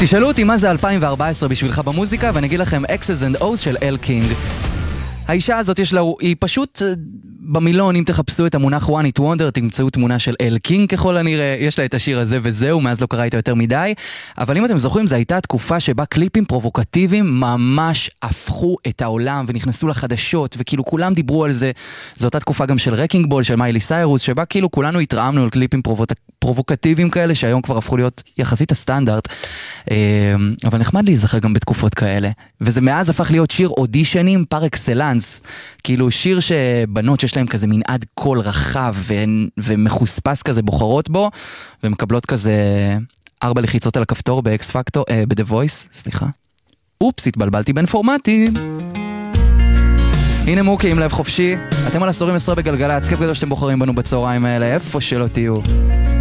תשאלו אותי מה זה 2014 בשבילך במוזיקה, ואני אגיד לכם X's and O's של אל קינג. האישה הזאת היא פשוט במילון, אם תחפשו את המונח One It Wonder, תמצאו תמונה של אל קינג ככל הנראה, יש לה את השיר הזה וזהו, מאז לא קרא איתו יותר מדי, אבל אם אתם זוכרים, זו הייתה תקופה שבה קליפים פרובוקטיביים ממש הפכו את העולם, ונכנסו לחדשות, וכאילו כולם דיברו על זה. זו אותה תקופה גם של רקינג בול, של מיילי סיירוס, שבה כאילו כולנו התרעמנו על קליפים פרובוקטיביים כאלה, שהיום כבר הפכו להיות יחסית הסטנדרט, אבל נחמד להיזכר גם בתקופות כאלה, וזה מאז הפך להיות שיר אודישנים פר אקסלנס, כאילו שיר שבנות שיש להם כזה מנעד קול רחב ומחוספס כזה בוחרות בו, ומקבלות כזה 4 לחיצות על הכפתור באקס פקטור, ב-The Voice, סליחה. אופס, התבלבלתי בין פורמטים. הנה מוקי עם לב חופשי, אתם על 10 בגלגלצ, כיף גדול שאתם בוחרים בנו בצהריים האלה, איפה שלא תהיו.